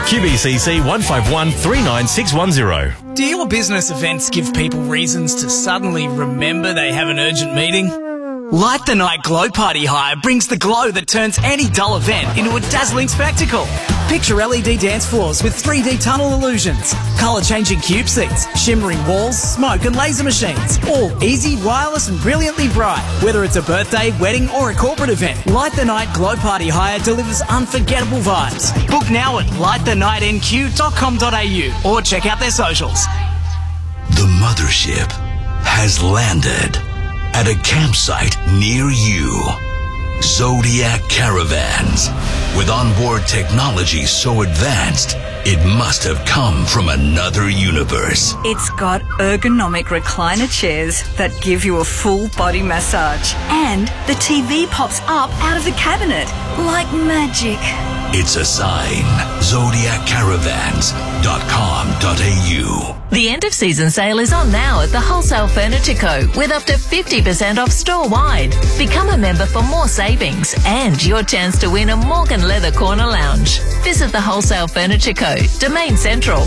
QBCC 151 39610. Do your business events give people reasons to suddenly remember they have an urgent meeting? Light the Night Glow Party Hire brings the glow that turns any dull event into a dazzling spectacle. Picture LED dance floors with 3D tunnel illusions, colour-changing cube seats, shimmering walls, smoke and laser machines. All easy, wireless and brilliantly bright. Whether it's a birthday, wedding or a corporate event, Light the Night Glow Party Hire delivers unforgettable vibes. Book now at lightthenightnq.com.au or check out their socials. The mothership has landed at a campsite near you. Zodiac Caravans. With onboard technology so advanced, it must have come from another universe. It's got ergonomic recliner chairs that give you a full body massage. And the TV pops up out of the cabinet like magic. It's a sign. ZodiacCaravans.com.au. The end of season sale is on now at the Wholesale Furniture Co. with up to 50% off store-wide. Become a member for more savings and your chance to win a Morgan Leather Corner Lounge. Visit the Wholesale Furniture Co. Domain Central.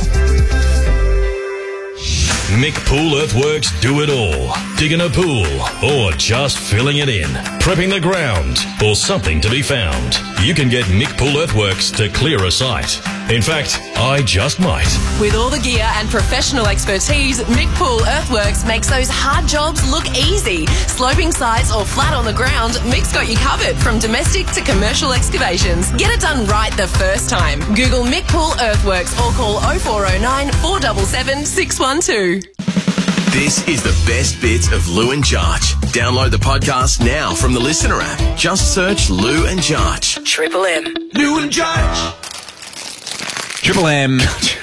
Mick Pool Earthworks do it all. Digging a pool or just filling it in. Prepping the ground or something to be found. You can get Mick Pool Earthworks to clear a site. In fact, I just might. With all the gear and professional expertise, Mick Pool Earthworks makes those hard jobs look easy. Sloping sites or flat on the ground, Mick's got you covered from domestic to commercial excavations. Get it done right the first time. Google Mick Pool Earthworks or call 0409 477 612. This is the best bits of Lou and Jarch. Download the podcast now from the Listener app. Just search Lou and Jarch. Triple M. Lou and Jarch. Triple M.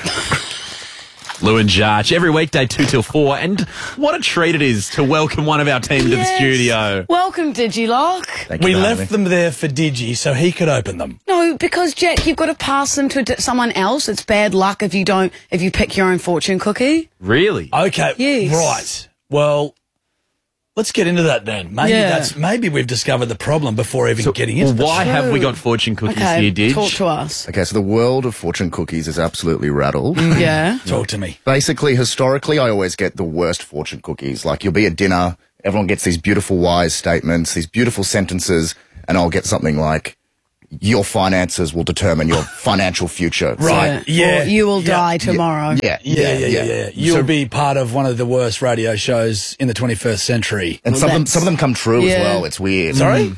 Lou and Jarch, every weekday 2 till 4. And what a treat it is to welcome one of our team to the studio. Welcome, Digilock. We left them there for Digi so he could open them. No, because, Jack, you've got to pass them to someone else. It's bad luck if you pick your own fortune cookie. Really? Okay, Yes. right. Well, let's get into that then. Maybe we've discovered the problem before even getting into why have we got fortune cookies here, Didge? Talk to us. Okay, so the world of fortune cookies is absolutely rattled. Yeah. Talk to me. Basically, historically, I always get the worst fortune cookies. Like, you'll be at dinner, everyone gets these beautiful wise statements, these beautiful sentences, and I'll get something like, your finances will determine your financial future. Right, yeah. Or you will die tomorrow. Yeah. You'll be part of one of the worst radio shows in the 21st century. And some of them come true as well. It's weird. Sorry?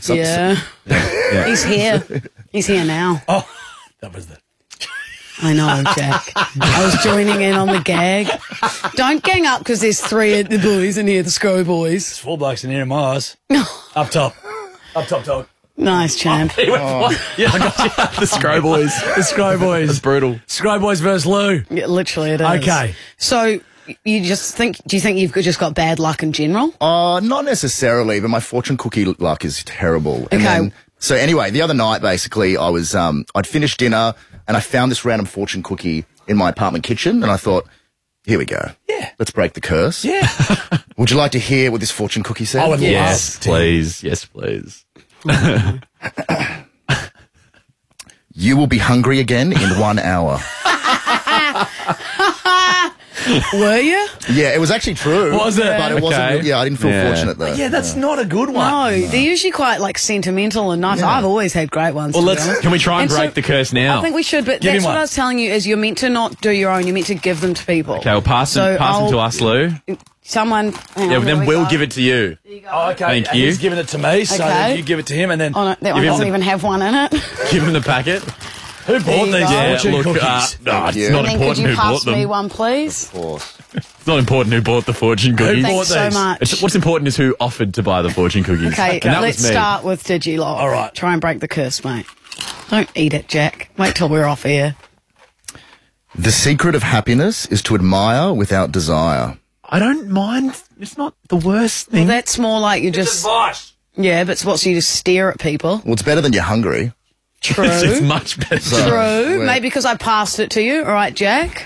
He's here. He's here now. Oh, that was the... I know, Jack. I was joining in on the gag. Don't gang up because there's 3 of the boys in here, the Scrow boys. There's 4 blokes in here in Mars. Up top. Up top, dog. Nice, champ. Yeah, I got you. The Scrow Boys. The Scrow Boys. That's brutal. Scrow Boys versus Lou. Yeah, literally it is. Okay. So, do you think you've just got bad luck in general? Not necessarily, but my fortune cookie luck is terrible. And so anyway, the other night, basically, I was, I'd finished dinner and I found this random fortune cookie in my apartment kitchen and I thought, here we go. Yeah. Let's break the curse. Yeah. Would you like to hear what this fortune cookie said? I would love Yes, please. Yes, please. You will be hungry again in 1 hour. Were you? Yeah, it was actually true. Was it? But it wasn't. Yeah, I didn't feel fortunate though. Yeah, that's not a good one. No, they're usually quite sentimental and nice. I've always had great ones. Well, can we try and break the curse now? I think we should, but that's what I was telling you is you're meant to not do your own. You're meant to give them to people. Okay, well, pass them to us, Lou. Someone. Then we'll give it to you. Oh, okay. Thank and you. He's giving it to me, so you give it to him, and then that one doesn't even have one in it. Give him the packet. Who bought these fortune cookies? It's not Could important you who bought pass me them. one, please? Of course. It's not important who bought the fortune cookies. Thanks so much. What's important is who offered to buy the fortune cookies. Okay, let's start with Digilock. All right. Try and break the curse, mate. Don't eat it, Jack. Wait till we're off air. The secret of happiness is to admire without desire. I don't mind. It's not the worst thing. Well, that's more like you just... advice. Yeah, but it's what you just stare at people. Well, it's better than you're hungry. True. It's much better. True. Maybe because I passed it to you. All right, Jack.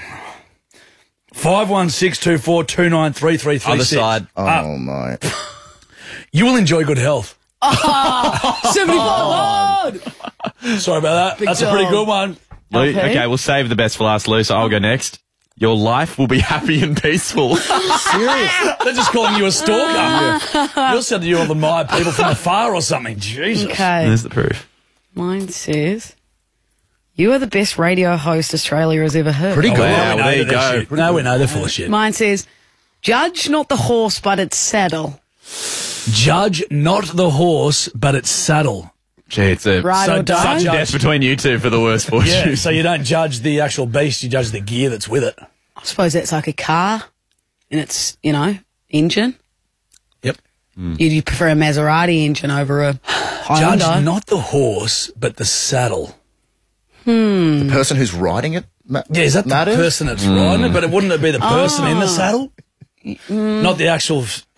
51624293336. Other side. Oh, my. You will enjoy good health. 75 hard. Sorry about that. That's a pretty good one. Lou, okay, we'll save the best for last, Lou, so I'll go next. Your life will be happy and peaceful. Serious? They're just calling you a stalker. You're said that you admire people from afar or something. Jesus. Okay. There's the proof. Mine says, you are the best radio host Australia has ever heard. Pretty good. Wow, there you go. No, we know they're full of shit. Mine says, judge not the horse, but its saddle. Judge not the horse, but its saddle. Gee, it's a Right or die? sudden death between you two for the worst fortune. Yeah, so you don't judge the actual beast, you judge the gear that's with it. I suppose that's like a car and its, engine. Yep. You'd prefer a Maserati engine over a Hyundai. Judge not the horse, but the saddle. The person who's riding it. Yeah, is that the person that's riding it? But wouldn't it be the person in the saddle? Not the actual...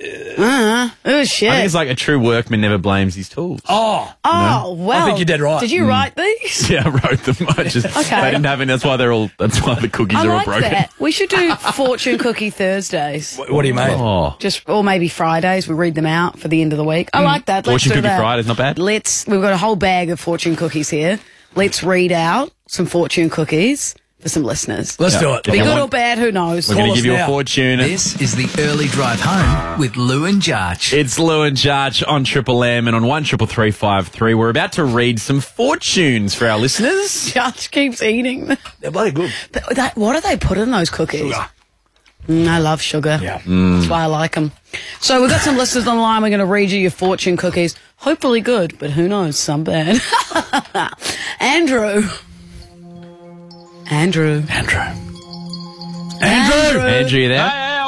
Oh, shit. I think it's like a true workman never blames his tools. Well. I think you're dead right. Did you write these? Yeah, I wrote them. I just Okay. they didn't have any. That's why the cookies I are all like broken. that. We should do Fortune Cookie Thursdays. What do you mean? Oh, Or maybe Fridays. We read them out for the end of the week. I like that. Let's Fortune do Cookie that. Friday's not bad. We've got a whole bag of fortune cookies here. Let's read out some fortune cookies for some listeners. Let's do it. Be good or bad, who knows? We're going to give you now. a fortune. This is the early drive home with Lou and Jarch. It's Lou and Jarch on Triple M and on 133353. We're about to read some fortunes for our listeners. Judge keeps eating them. They're bloody good. What do they put in those cookies? Sugar. I love sugar. Yeah. That's why I like them. So we've got some listeners online. We're going to read you your fortune cookies. Hopefully good, but who knows, some bad. Andrew. Andrew, Andrew, you there?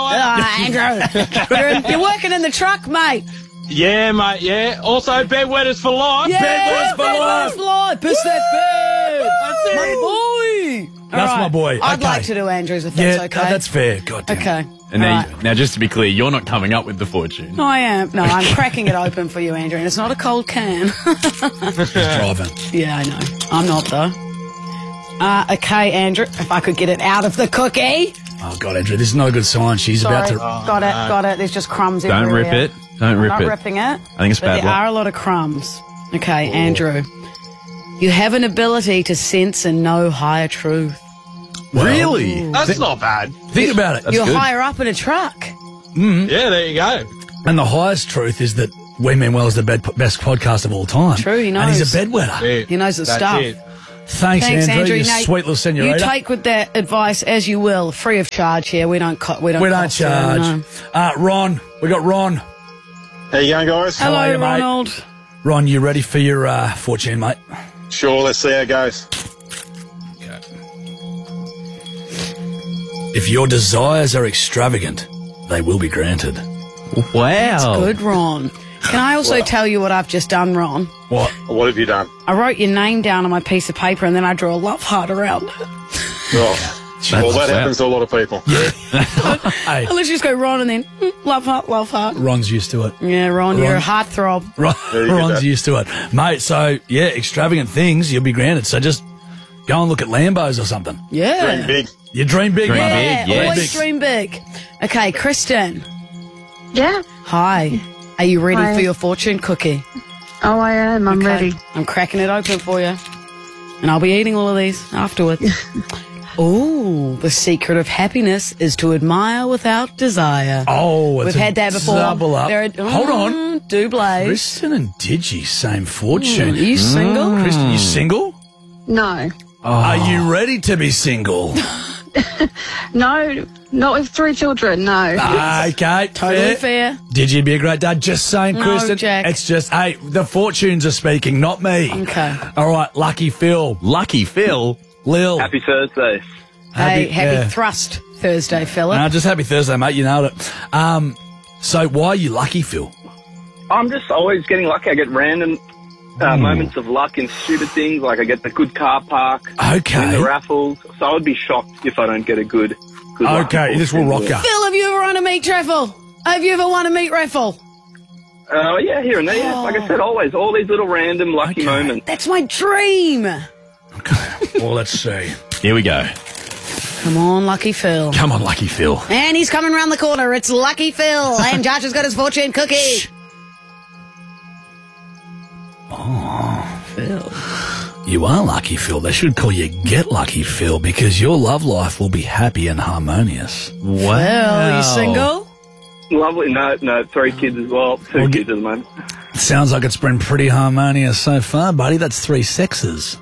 Andrew. You're working in the truck, mate. Yeah, mate, yeah. Also, bedwetters for life. Yeah, bedwetters for life. Piss that bed. That's my boy. That's my boy. I'd Okay. like to do Andrew's if Yeah, that's okay. that's fair. God damn. Okay. And All now, right. now, just to be clear, you're not coming up with the fortune. No, I am. No, I'm cracking it open for you, Andrew, and it's not a cold can. He's driving. Yeah, I know. I'm not, though. Okay, Andrew, if I could get it out of the cookie. Oh, God, Andrew, this is not a good sign. She's about Sorry. to... Got it. There's just crumbs Don't everywhere. rip it. Don't rip Not it. ripping it. I think it's but bad there luck. are a lot of crumbs. Okay, Andrew. You have an ability to sense and know higher truth. Really? That's not bad. Think about it. You're good. higher up in a truck. Yeah, there you go. And the highest truth is that We Mean Well is the best podcast of all time. True, he knows. And he's a bedwetter. Yeah, He knows the that's stuff. it. Thanks, Andrew. You Now, sweet little senorita. You take with that advice as you will, free of charge here. We don't we don't cost you, charge. no. Ron, we got Ron. How you going, guys? How are Hello, you, mate? Ronald. Ron, you ready for your fortune, mate? Sure, let's see how it goes. If your desires are extravagant, they will be granted. Wow. Good, Ron. Can I also tell you what I've just done, Ron? What? What have you done? I wrote your name down on my piece of paper and then I drew a love heart around it. Oh. Well, that happens to a lot of people. Hey, And let's just go Ron and then love heart, love heart. Ron's used to it. Yeah, Ron, you're a heartthrob. you go, Ron's Dad. used to it. Mate, so, yeah, extravagant things, you'll be granted. So just go and look at Lambos or something. Yeah. Dream big. You dream big, Dream mate. big, yes. Always dream big. Okay, Kristen. Yeah. Hi. Are you ready Hi. for your fortune cookie? Oh, I am. I'm Okay. ready. I'm cracking it open for you. And I'll be eating all of these afterwards. Ooh, the secret of happiness is to admire without desire. Oh, it's We've a had that before. double up. Hold on. Doubles. Kristen and Digi, same fortune. Are you single? Kristen, you single? No. Are you ready to be single? No, not with 3 children, no. Okay, Totally fair. Digi be a great dad. Just saying, No, Kristen. Jack. It's just, hey, the fortunes are speaking, not me. Okay. All right, Lucky Phil. Lucky Phil. Lil. Happy Thursday. Happy yeah. Thrust Thursday, Philip. Just happy Thursday, mate. You nailed it. So why are you lucky, Phil? I'm just always getting lucky. I get random moments of luck in stupid things, like I get the good car park, Okay. win the raffles. So I would be shocked if I don't get a good lucky Okay, this will rock you. Phil, have you ever won a meat raffle? Have you ever won a meat raffle? Oh, yeah, here and there. Yeah. Like I said, always, all these little random lucky moments. That's my dream. Well, let's see. Here we go. Come on, Lucky Phil. Come on, Lucky Phil. And he's coming round the corner. It's Lucky Phil. And Josh has got his fortune cookie. Oh, Phil. You are lucky, Phil. They should call you Get Lucky, Phil, because your love life will be happy and harmonious. Wow. Well, you single? Lovely. No, 3 kids as well. 2 kids at the moment. Sounds like it's been pretty harmonious so far, buddy. That's 3 sexes.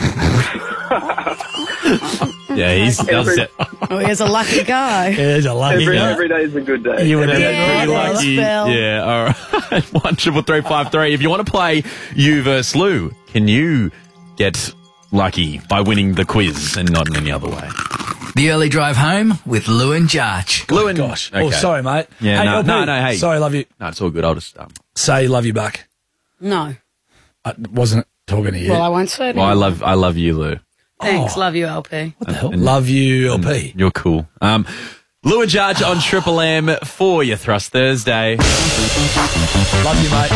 Yeah, he's Oh, he's a lucky guy. He's a lucky guy. Every day is a good day. You would have been Yeah, pretty well, lucky. Phil. Yeah, all right. 13353. If you want to play you versus Lou, can you get lucky by winning the quiz and not in any other way? The early drive home with Lou and Jarch. Lou and Gosh. Okay. Oh, sorry, mate. Yeah, hey, no, LP, no, hey. Sorry, love you. No, it's all good. I'll just. Say love you back. No. I wasn't talking to you. Well, I won't say it. Well, I love you, Lou. Thanks. Love you, LP. What the hell? Love you, LP. You're cool. Lou and Jarch on Triple M for your Thrust Thursday. Love you, mate.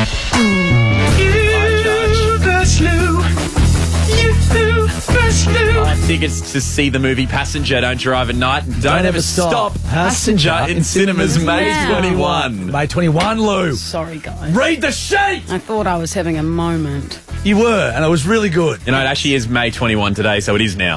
I think it's to see the movie Passenger, Don't Drive at Night. And don't ever stop. Passenger in cinemas May Wow. 21. May 21, Lou. Sorry, guys. Read the sheet! I thought I was having a moment. You were, and it was really good. You know, it actually is May 21 today, so it is now.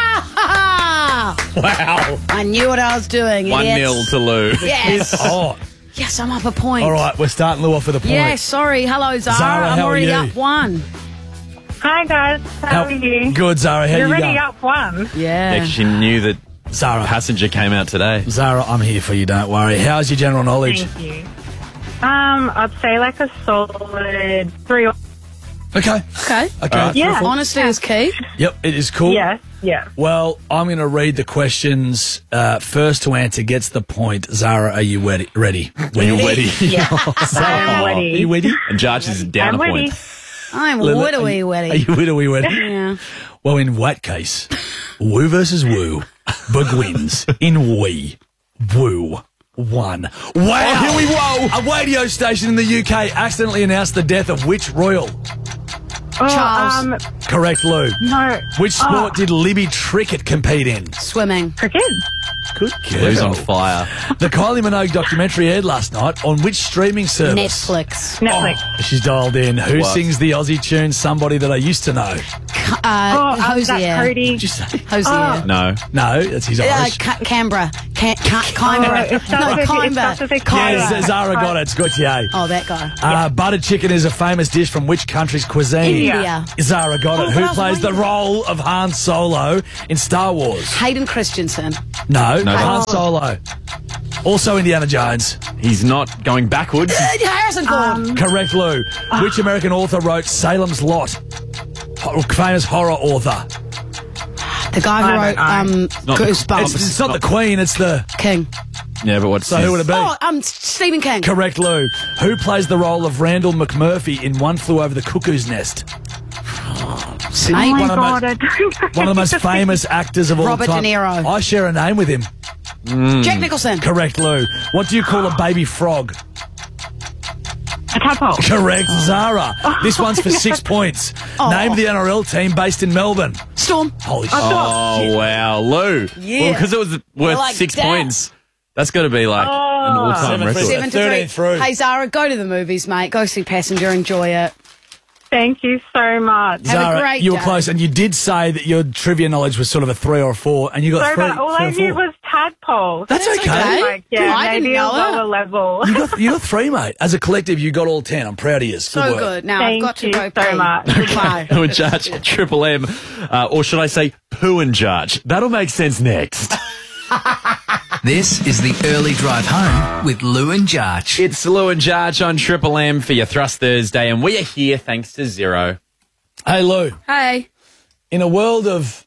Wow. I knew what I was doing. 1-0 to Lou. Yes. Oh, Yes, I'm up a point. all right, we're starting Lou off with a point. Yeah, sorry. Hello, Zara. Zara, I'm how are already you? up 1. Hi guys, how are you? Good, Zara. How You're you already going? up 1. Yeah. Yeah, 'cause she knew that Zara. Passenger came out today. Zara, I'm here for you, don't worry. How's your general knowledge? Thank you. I'd say like a solid 3 or... Okay. Okay. Okay. Yeah. Honesty is key. Yep, it is cool. Yes, yeah. Well, I'm going to read the questions. First to answer gets the point. Zara, are you ready? Are you ready? Yeah, I am Are ready. you ready? And Jarch is down I'm a ready. point. I'm Lily, widowy Are weddy. you ready? Yeah. Well, in that case, Woo versus Woo. Bug wins in Wee. Woo won. Wow. Oh, here we go. A radio station in the UK accidentally announced the death of which royal? Charles. Correct, Lou. No. Which sport did Libby Trickett compete in? Swimming. Cricket. Good Lou's girl. on fire. The Kylie Minogue documentary aired last night on which streaming service? Netflix. Netflix. She's dialed in. Who What? sings the Aussie tune Somebody That I Used to Know? Is that Hosier. Cody? Did you say? Hosier. No. No, that's his Irish. Canberra. Canberra. it starts with- it starts with a K. Yeah, Zara got it. It's Gautier. Oh, that guy. Butter chicken is a famous dish from which country's cuisine? India. Zara got it. Oh, but I Who was plays the waiting. role of Han Solo in Star Wars? Hayden Christensen. No, No. Han Solo. Also Indiana Jones. He's not going backwards. Harrison Ford. Correct, Lou. Which American author wrote Salem's Lot? Famous horror author. The guy who wrote not the- Goosebumps. It's not the Queen, it's the... King. Yeah, but what's So who would it be? Oh, Stephen King. Correct, Lou. Who plays the role of Randall McMurphy in One Flew Over the Cuckoo's Nest? Snape. One of the God, most- I don't know. One of the most famous actors of all Robert time. De Niro. I share a name with him. Jack Nicholson. Correct, Lou. What do you call a baby frog? A tadpole. Correct, Zara. This one's for 6 points. Oh. Name the NRL team based in Melbourne. Storm. Holy shit. Oh, wow. Lou. Yeah. Well, because it was worth Like 6 that. points. That's got to be like an all-time 7 record. 7 to 13 3. through. Hey, Zara, go to the movies, mate. Go see Passenger. Enjoy it. Thank you so much. Have a Zara, great you were day. close, and you did say that your trivia knowledge was sort of a 3 or a 4, and you got Sorry, 3. but all three I or knew 4. was tadpole. That's okay. Like, yeah, I didn't maybe a know it. lower level. You got 3, mate. As a collective, you got all 10. I'm proud of you. So work. good. Now I've Thank got to you go so pee. much. Goodbye. Who and Judge Triple M, or should I say Pooh and Judge? That'll make sense next. This is the early drive home with Lou and Jarch. It's Lou and Judge on Triple M for your Thrust Thursday, and we are here thanks to Zero. Hey, Lou. Hey. In a world of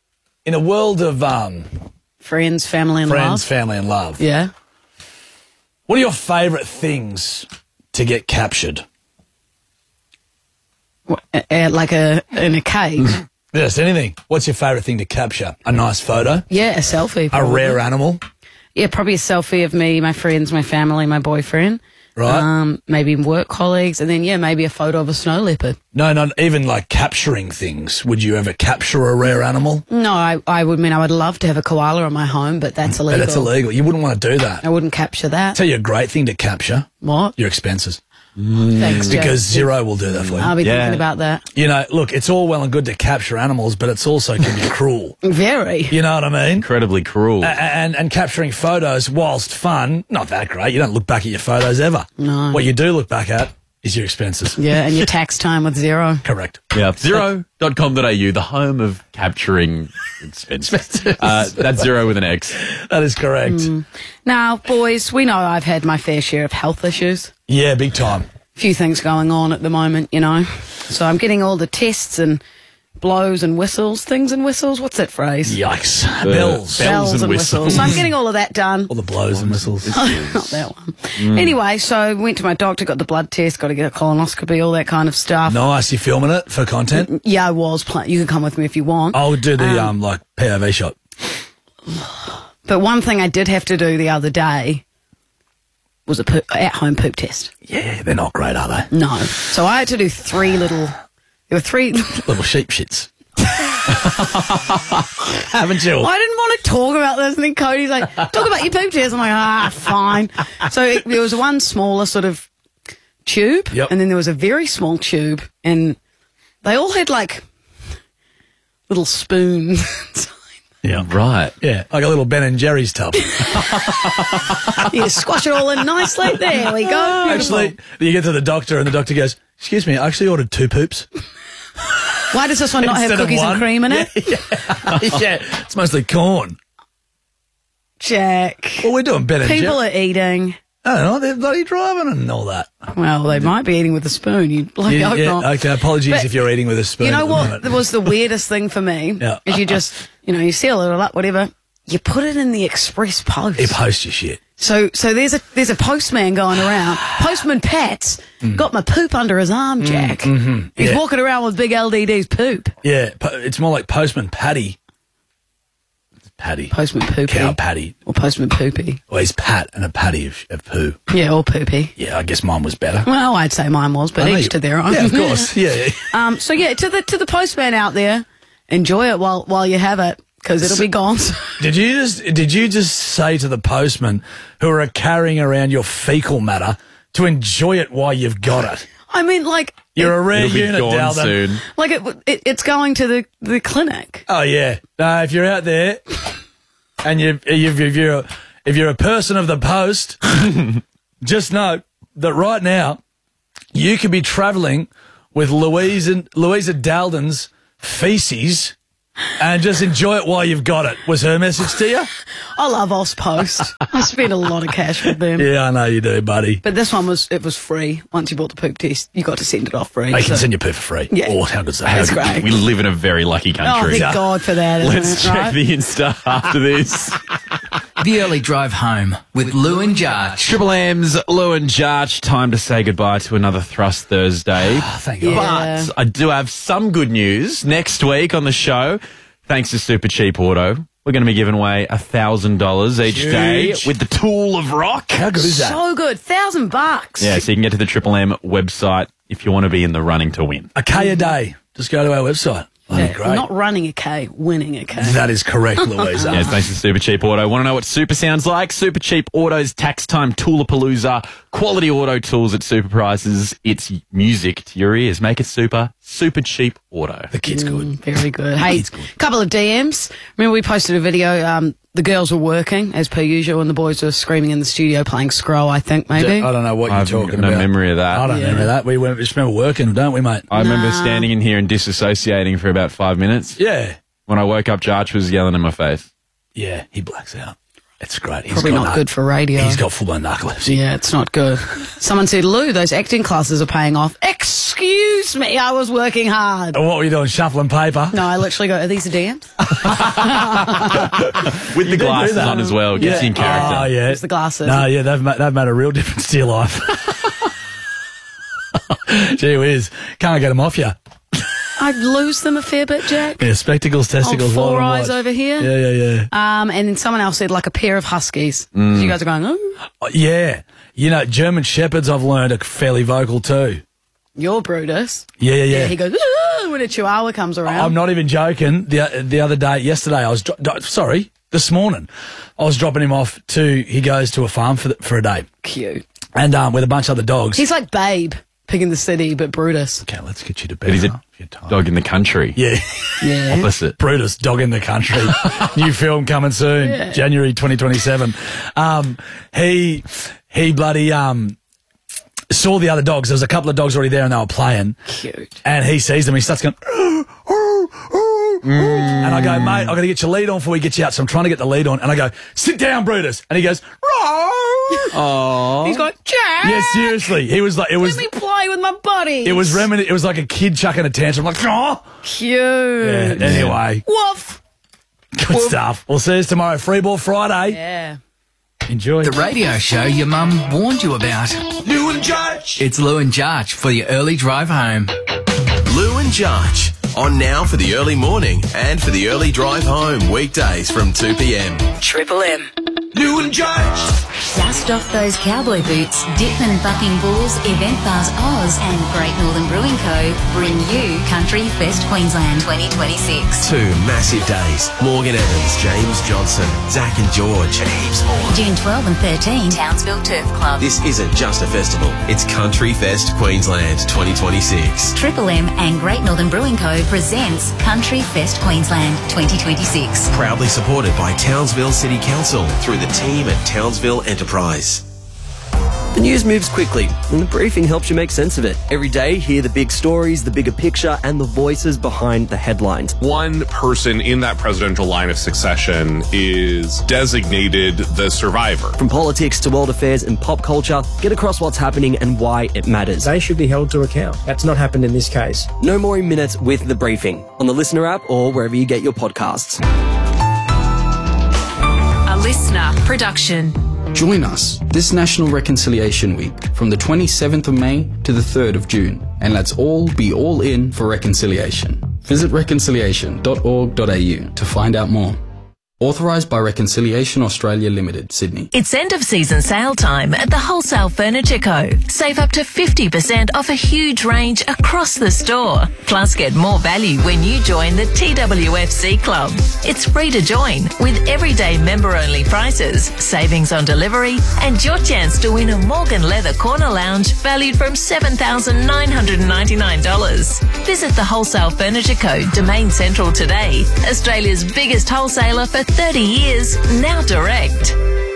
Friends, family, and friends, love. family, and love. Yeah. What are your favourite things to get captured? Like in a cave. Yes, anything. What's your favourite thing to capture? A nice photo? Yeah, a selfie. A probably. rare animal? Yeah, probably a selfie of me, my friends, my family, my boyfriend. Right. Maybe work colleagues, and then, maybe a photo of a snow leopard. No, not even like capturing things. Would you ever capture a rare animal? No, I would love to have a koala in my home, but that's illegal. But it's illegal. You wouldn't want to do that. I wouldn't capture that. Tell you a great thing to capture. What? Your expenses. Thanks, Jack. Because Zero will do that for you. I'll be thinking about that. You know, look, it's all well and good to capture animals, but it's also can be cruel. Very. You know what I mean? Incredibly cruel. And capturing photos, whilst fun, not that great. You don't look back at your photos ever. No. What you do look back at is your expenses. Yeah, and your tax time with Zero. Correct. Yeah, Zero.com.au, the home of capturing expenses. That's Zero with an X. That is correct. Now, boys, we know I've had my fair share of health issues. Yeah, big time. A few things going on at the moment, you know. So I'm getting all the tests and blows and whistles. Things and whistles? What's that phrase? Yikes. Bells and whistles. So I'm getting all of that done. All the blows and whistles. Not that one. Anyway, so went to my doctor, got the blood test, got to get a colonoscopy, all that kind of stuff. Nice. You filming it for content? Yeah, I was. You can come with me if you want. I'll do the POV shot. But one thing I did have to do the other day was a at-home poop test. Yeah, they're not great, are they? No. So I had to do there were three little sheep shits. Haven't you? I didn't want to talk about this, and then Cody's like, talk about your poop test. I'm like, fine. So there was one smaller sort of tube, and then there was a very small tube, and they all had like little spoons. Yeah, right. Yeah, like a little Ben and Jerry's tub. You squash it all in nicely. There we go. Beautiful. Actually, you get to the doctor, and the doctor goes, "Excuse me, I actually ordered 2 poops." Why does this one not have cookies and cream in it? Yeah, it's mostly corn. Jack. Well, we're doing Ben and Jerry. People are eating. I don't know, they're bloody driving and all that. Well, they might be eating with a spoon. You bloody hope not. Okay, apologies But if you're eating with a spoon. You know what was the weirdest thing for me? Yeah. Is you just, you seal it up, whatever. You put it in the express post. It posts your shit. So there's a postman going around. Postman Pat's got my poop under his arm, Jack. He's walking around with big LDD's poop. Yeah, it's more like Postman Patty. Patty. Postman Poopy. Cow Patty. Or Postman Poopy. Well, he's Pat and a patty of poo. Yeah, or poopy. Yeah, I guess mine was better. Well, I'd say mine was, but each to their own. Yeah, of course. Yeah. So yeah, to the postman out there, enjoy it while you have it, because it'll be gone. Did you just say to the postman who are carrying around your fecal matter to enjoy it while you've got it? I mean, like, you're a rare it'll be unit, gone Dalton. soon. like it's going to the clinic. Oh yeah. No, if you're out there and if you're a person of the post, just know that right now you could be travelling with Louisa Dalden's feces and just enjoy it while you've got it. Was her message to you? I love Ozpost. I spend a lot of cash with them. Yeah, I know you do, buddy. But this one was free. Once you bought the poop test, you got to send it off free. They can send you poo for free. Yeah. Oh, how good's that? That's great. We live in a very lucky Oh, country. thank God for that. Let's isn't it, check right? the Insta after this. The early drive home with Lou and Jarch. Triple M's Lou and Jarch. Time to say goodbye to another Thrust Thursday. Thank God. Yeah. But I do have some good news. Next week on the show, thanks to Super Cheap Auto, we're going to be giving away $1,000 each day with the Tool of Rock. How good is that? So good. $1,000. Yeah, so you can get to the Triple M website if you want to be in the running to win. A K a day. Just go to our website. That'd be great. Not running a K, winning a K. That is correct, Louisa. Yes, thanks to Super Cheap Auto. Want to know what super sounds like? Super Cheap Auto's Tax Time Toolapalooza. Quality auto tools at super prices. It's music to your ears. Make it super. Super Cheap Auto. The kid's good. Very good. Hey, couple of DMs. Remember we posted a video, the girls were working, as per usual, and the boys were screaming in the studio playing Scroll, I think, maybe. I don't know what I've you're talking no about. memory of that. I don't remember that. We just remember working, don't we, mate? I remember standing in here and disassociating for about 5 minutes. Yeah. When I woke up, Jarch was yelling in my face. Yeah, he blacks out. It's great. Probably not good for radio. He's got full-blown narcolepsy. Yeah, it's not good. Someone said, Lou, those acting classes are paying off. Excuse me, I was working hard. What were you doing, shuffling paper? No, I literally go, are these the DMs? With the glasses on as well. Gets you in character. Oh, yeah. It's the glasses. No, yeah, they've made a real difference to your life. Gee whiz. Can't get them off you. I'd lose them a fair bit, Jack. Yeah, spectacles, testicles. Old four what I eyes watch. over here. Yeah. And then someone else said like a pair of huskies. You guys are going, oh, Yeah. You know, German Shepherds, I've learned, are fairly vocal too. you're Brutus. Yeah. He goes, "Ah," when a chihuahua comes around. I'm not even joking. The other day, yesterday, this morning, I was dropping him off he goes to a farm for a day. Cute. and with a bunch of other dogs. He's like Babe, Pig in the City, but Brutus. Okay, let's get you to bed. But he's a dog in the country. Yeah. Yeah. Opposite. Brutus, Dog in the Country. New film coming soon, January 2027. He bloody saw the other dogs. There was a couple of dogs already there and they were playing. Cute. And he sees them. He starts going, and I go, mate, I've got to get your lead on before we get you out. So I'm trying to get the lead on. And I go, sit down, Brutus. And he goes, oh. He's going, Jack. Yeah, seriously. He was like, it was. Let me play with my buddies. It was reminiscent. It was like a kid chucking a tantrum. Like, oh. Cute. Yeah, anyway. Woof. Good stuff. We'll see you tomorrow. Free Ball Friday. Yeah. Enjoy. The radio show your mum warned you about. Lou and Judge. It's Lou and Judge for your early drive home. Lou and Judge. On now for the early morning and for the early drive home. Weekdays from 2 p.m. Triple M. Lou and Judge. Dust off those cowboy boots. Dittman Bucking Bulls, Event Bars Oz and Great Northern Brewing Co. bring you Country Fest Queensland 2026. 2 massive days. Morgan Evans, James Johnson, Zach and George, and heaps more. June 12 and 13, Townsville Turf Club. This isn't just a festival. It's Country Fest Queensland 2026. Triple M and Great Northern Brewing Co. presents Country Fest Queensland 2026. Proudly supported by Townsville City Council through the team at Townsville Enterprise. The news moves quickly, and the briefing helps you make sense of it. Every day, hear the big stories, the bigger picture, and the voices behind the headlines. One person in that presidential line of succession is designated the survivor. From politics to world affairs and pop culture, get across what's happening and why it matters. They should be held to account. That's not happened in this case. No More in Minutes with The Briefing on the Listener app or wherever you get your podcasts. A listener production. Join us this National Reconciliation Week from the 27th of May to the 3rd of June, and let's all be all in for reconciliation. Visit reconciliation.org.au to find out more. Authorised by Reconciliation Australia Limited, Sydney. It's end of season sale time at the Wholesale Furniture Co. Save up to 50% off a huge range across the store. Plus get more value when you join the TWFC Club. It's free to join with everyday member-only prices, savings on delivery, and your chance to win a Morgan Leather Corner Lounge valued from $7,999. Visit the Wholesale Furniture Co. Domain Central today. Australia's biggest wholesaler for 30 years, now direct.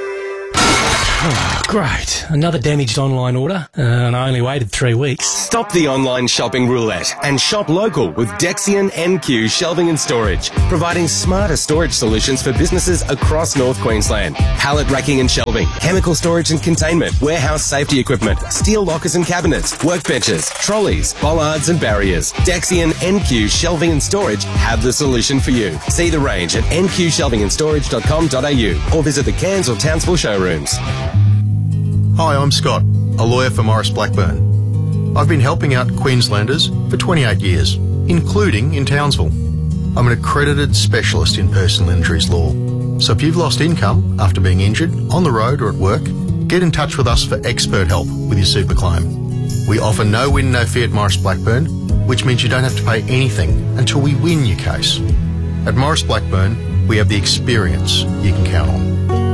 Great. Another damaged online order, and I only waited 3 weeks. Stop the online shopping roulette and shop local with Dexian NQ Shelving and Storage, providing smarter storage solutions for businesses across North Queensland. Pallet racking and shelving, chemical storage and containment, warehouse safety equipment, steel lockers and cabinets, workbenches, trolleys, bollards and barriers. Dexian NQ Shelving and Storage have the solution for you. See the range at nqshelvingandstorage.com.au or visit the Cairns or Townsville showrooms. Hi, I'm Scott, a lawyer for Morris Blackburn. I've been helping out Queenslanders for 28 years, including in Townsville. I'm an accredited specialist in personal injuries law. So if you've lost income after being injured, on the road or at work, get in touch with us for expert help with your super claim. We offer no win, no fee at Morris Blackburn, which means you don't have to pay anything until we win your case. At Morris Blackburn, we have the experience you can count on.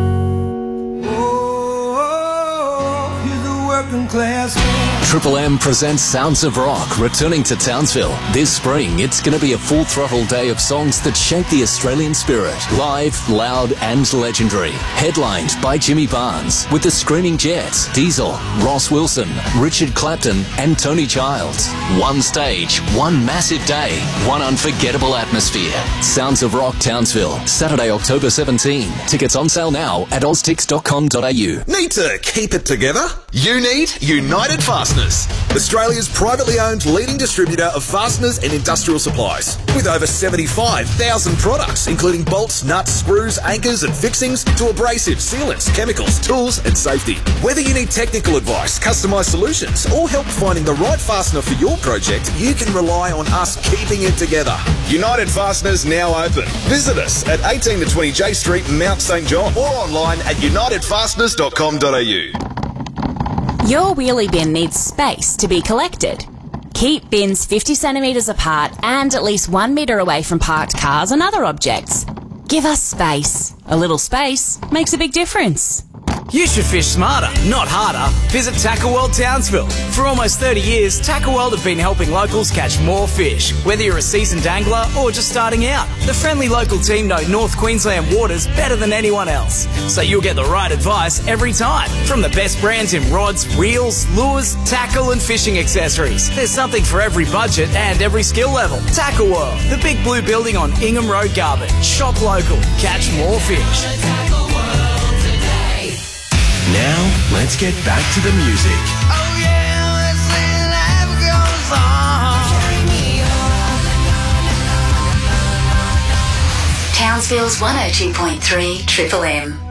Triple M presents Sounds of Rock, returning to Townsville. This spring, it's going to be a full-throttle day of songs that shape the Australian spirit. Live, loud and legendary. Headlined by Jimmy Barnes, with the Screaming Jets, Diesel, Ross Wilson, Richard Clapton and Tony Childs. One stage, one massive day, one unforgettable atmosphere. Sounds of Rock Townsville, Saturday, October 17. Tickets on sale now at oztix.com.au. Need to keep it together? You need United Fasteners, Australia's privately owned leading distributor of fasteners and industrial supplies. With over 75,000 products, including bolts, nuts, screws, anchors and fixings, to abrasives, sealants, chemicals, tools and safety. Whether you need technical advice, customised solutions, or help finding the right fastener for your project, you can rely on us keeping it together. United Fasteners now open. Visit us at 18 to 20 J Street, Mount St John, or online at unitedfasteners.com.au. Your wheelie bin needs space to be collected. Keep bins 50 centimetres apart and at least 1 metre away from parked cars and other objects. Give us space. A little space makes a big difference. You should fish smarter, not harder. Visit Tackle World Townsville. For almost 30 years, Tackle World have been helping locals catch more fish. Whether you're a seasoned angler or just starting out, the friendly local team know North Queensland waters better than anyone else. So you'll get the right advice every time. From the best brands in rods, reels, lures, tackle and fishing accessories. There's something for every budget and every skill level. Tackle World, the big blue building on Ingham Road, Garbutt. Shop local, catch more fish. Now, let's get back to the music. Oh yeah, let's say life goes on. Townsville's 102.3 Triple M.